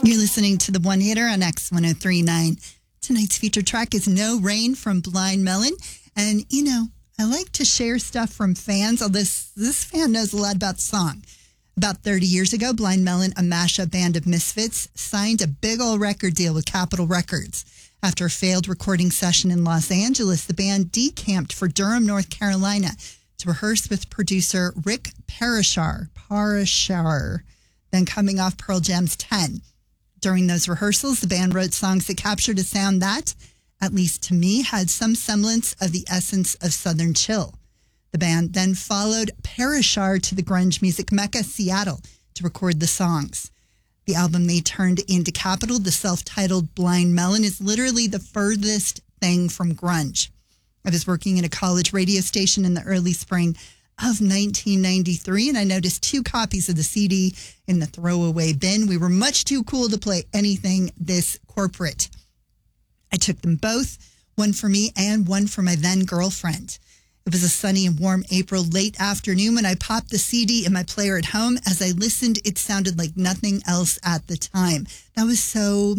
You're listening to the One Hitter on X1039. Tonight's featured track is No Rain from Blind Melon. And, you know, I like to share stuff from fans. This fan knows a lot about the song. About 30 years ago, Blind Melon, a mashup band of misfits, signed a big old record deal with Capitol Records. After a failed recording session in Los Angeles, the band decamped for Durham, North Carolina to rehearse with producer Rick Parashar, then coming off Pearl Jam's 10. During those rehearsals, the band wrote songs that captured a sound that, at least to me, had some semblance of the essence of Southern chill. The band then followed Parashar to the grunge music mecca, Seattle, to record the songs. The album they turned into Capitol, the self-titled Blind Melon, is literally the furthest thing from grunge. I was working in a college radio station in the early spring of 1993, and I noticed 2 copies of the CD in the throwaway bin. We were much too cool to play anything this corporate. I took them both, one for me and one for my then girlfriend. It was a sunny and warm April late afternoon when I popped the CD in my player at home. As I listened, it sounded like nothing else at the time. That was so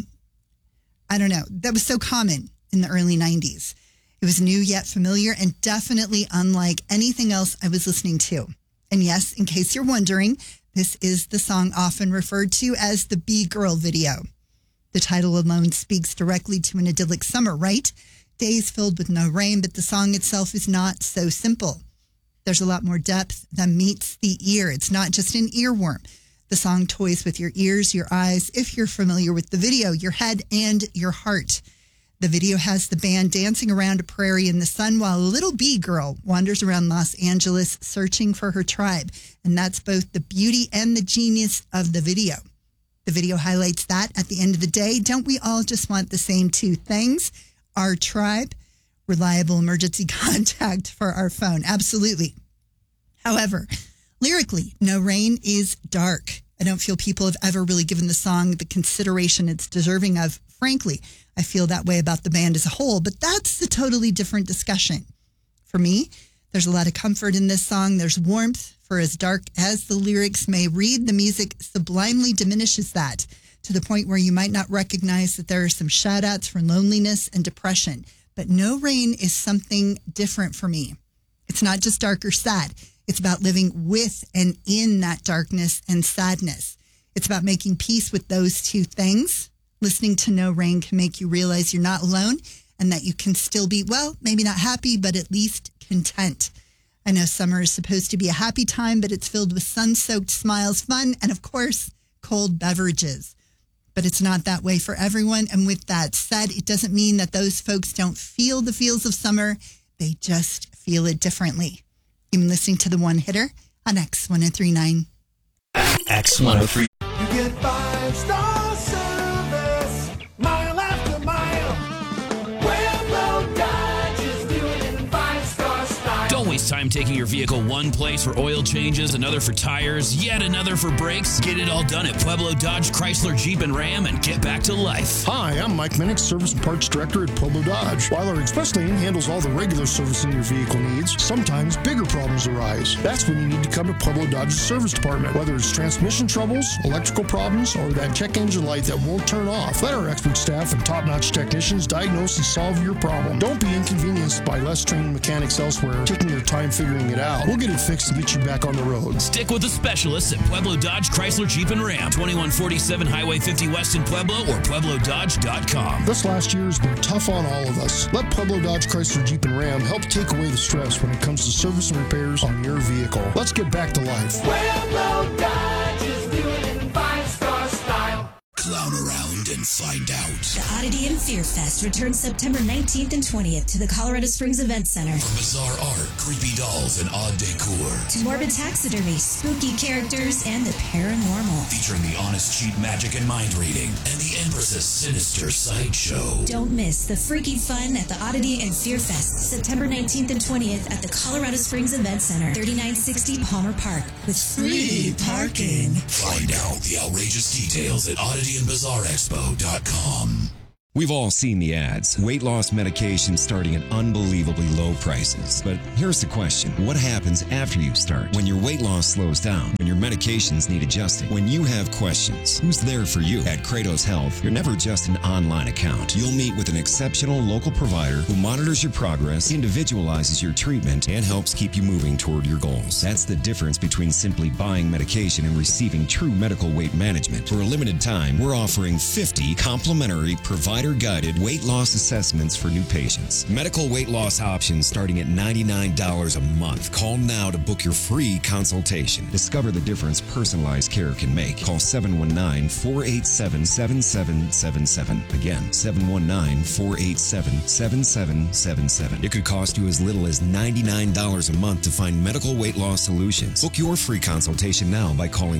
common in the early 90s. It was new yet familiar and definitely unlike anything else I was listening to. And yes, in case you're wondering, this is the song often referred to as the B-Girl video. The title alone speaks directly to an idyllic summer, right? Days filled with no rain, but the song itself is not so simple. There's a lot more depth than meets the ear. It's not just an earworm. The song toys with your ears, your eyes, if you're familiar with the video, your head and your heart. The video has the band dancing around a prairie in the sun while a little bee girl wanders around Los Angeles searching for her tribe. And that's both the beauty and the genius of the video. The video highlights that at the end of the day, don't we all just want the same 2 things? Our tribe, reliable emergency contact for our phone. Absolutely. However, lyrically, No Rain is dark. I don't feel people have ever really given the song the consideration it's deserving of. Frankly, I feel that way about the band as a whole, but that's a totally different discussion. For me, there's a lot of comfort in this song. There's warmth, for as dark as the lyrics may read, the music sublimely diminishes that to the point where you might not recognize that there are some shout-outs for loneliness and depression. But No Rain is something different for me. It's not just dark or sad. It's about living with and in that darkness and sadness. It's about making peace with those 2 things. Listening to No Rain can make you realize you're not alone and that you can still be, well, maybe not happy, but at least content. I know summer is supposed to be a happy time, but it's filled with sun-soaked smiles, fun, and of course, cold beverages. But it's not that way for everyone. And with that said, it doesn't mean that those folks don't feel the feels of summer. They just feel it differently. You've been listening to the One Hitter on X1039. X103. You get 5-star service, mile after mile. Pueblo Dodge is doing it in 5-star style. Don't waste time taking your vehicle one place for oil changes, another for tires, yet another for brakes. Get it all done at Pueblo Dodge, Chrysler, Jeep, and Ram and get back to life. Hi, I'm Mike Minnick, Service and Parts Director at Pueblo Dodge. While our express lane handles all the regular servicing your vehicle needs, sometimes bigger problems arise. That's when you need to come to Pueblo Dodge's service department. Whether it's transmission troubles, electrical problems, or that check engine light that won't turn off, let our expert staff and top-notch technicians diagnose and solve your problem. Don't be inconvenienced by less trained mechanics elsewhere taking their time figuring it out. We'll get it fixed and get you back on the road. Stick with the specialists at Pueblo Dodge, Chrysler, Jeep, and Ram. 2147 Highway 50 West in Pueblo or PuebloDodge.com. This last year has been tough on all of us. Let Pueblo Dodge, Chrysler, Jeep, and Ram help take away the stress when it comes to service and repairs on your vehicle. Let's get back to life. Pueblo Dodge is doing it in 5-star style. Clown around and find out. The Oddity and Fear Fest returns September 19th and 20th to the Colorado Springs Event Center. From bizarre art, creepy dolls, and odd decor. To morbid taxidermy, spooky characters, and the paranormal. Featuring the honest cheat magic and mind reading. And the Empress's sinister sideshow. Don't miss the freaky fun at the Oddity and Fear Fest, September 19th and 20th at the Colorado Springs Event Center, 3960 Palmer Park, with free parking. Find out the outrageous details at oddityandbizarreexpo.com. We've all seen the ads. Weight loss medication starting at unbelievably low prices. But here's the question. What happens after you start? When your weight loss slows down? When your medications need adjusting? When you have questions? Who's there for you? At Kratos Health, you're never just an online account. You'll meet with an exceptional local provider who monitors your progress, individualizes your treatment, and helps keep you moving toward your goals. That's the difference between simply buying medication and receiving true medical weight management. For a limited time, we're offering 50 complimentary provider-guided weight loss assessments for new patients. Medical weight loss options starting at $99 a month. Call now to book your free consultation. Discover the difference personalized care can make. Call 719-487-7777. Again, 719-487-7777. It could cost you as little as $99 a month to find medical weight loss solutions. Book your free consultation now by calling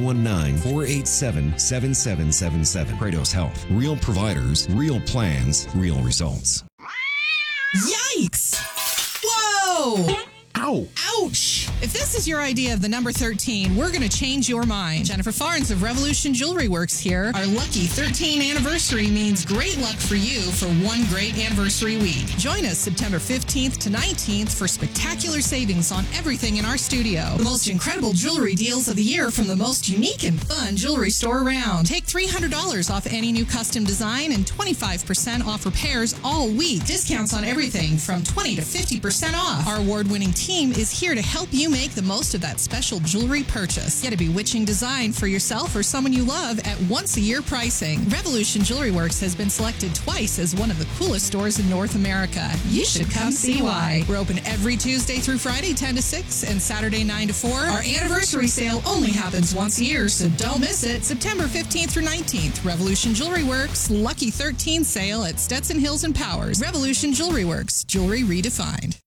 719-487-7777. Kratos Health. Real providers, real plans, real results. Yikes! Whoa! Ow! Ouch! If this is your idea of the number 13, we're going to change your mind. Jennifer Farnes of Revolution Jewelry Works here. Our lucky 13 anniversary means great luck for you for one great anniversary week. Join us September 15th to 19th for spectacular savings on everything in our studio. The most incredible jewelry deals of the year from the most unique and fun jewelry store around. Take $300 off any new custom design and 25% off repairs all week. Discounts on everything from 20 to 50% off. Our award-winning team is here to help you make the most of that special jewelry purchase. Get a bewitching design for yourself or someone you love at once-a-year pricing. Revolution Jewelry Works has been selected twice as one of the coolest stores in North America. You should come see why. We're open every Tuesday through Friday, 10 to 6, and Saturday, 9 to 4. Our anniversary sale only happens once a year, so don't miss it. September 15th through 19th, Revolution Jewelry Works, Lucky 13 sale at Stetson Hills and Powers. Revolution Jewelry Works, jewelry redefined.